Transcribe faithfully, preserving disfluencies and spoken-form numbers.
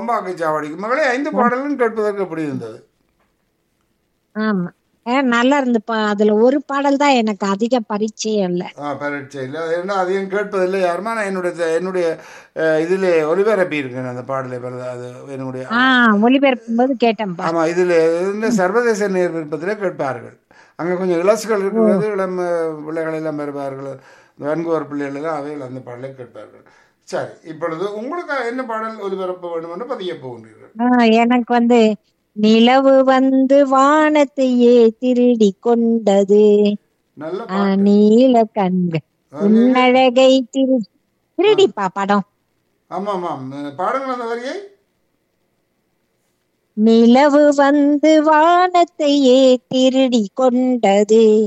கொம்பாக்கு சாவடிக்கு மகளே ஐந்து பாடலும் கேட்பதற்கு எப்படி இருந்தது? ஆமா. ஏன் நல்லா இருந்துப்பா. அதுல ஒரு பாடல் தான் எனக்கு அதிக பரிச்சயம் இல்ல. ஆ பரீட்சை இல்லை அது என்ன அதையும் கேட்பதில்லை யாருமா நான் என்னுடைய என்னுடைய அஹ், இதிலே ஒலிபரப்பி இருக்கேன் அந்த பாடலை பிறகு அது என்னுடைய ஆஹ் ஒளிபரப்பும் போது கேட்டேன்பா. ஆமாம் இதில் இந்த சர்வதேச நேர் விருப்பத்தில் கேட்பார்கள். அங்கே கொஞ்சம் இலசுகள் ஓ. இருக்கிறது இளம் அஹ், பிள்ளைகள் எல்லாம் வருவார்கள். வன்குவர் பிள்ளைகள் எல்லாம் அவைகள் அந்த பாடலை கேட்பார்கள். சரி இப்பொழுது உங்களுக்கு என்ன பாடல் ஒலிபரப்ப வேண்டும் என்று பதிய போகின்றீர்கள்? ஆஹ் எனக்கு வந்து நிலவு வந்து வானத்தையே திருடி கொண்டது. நல்ல ஆஹ் பாட்டு. நீல கண்கள் அது நீங்க உன்னழகை திரு திருடிப்பா படம். ஆமாம் ஆமாம் பாடுங்கள் அந்த வரியை. நிலவு வந்து வானத்தையே திருடி கொண்டது.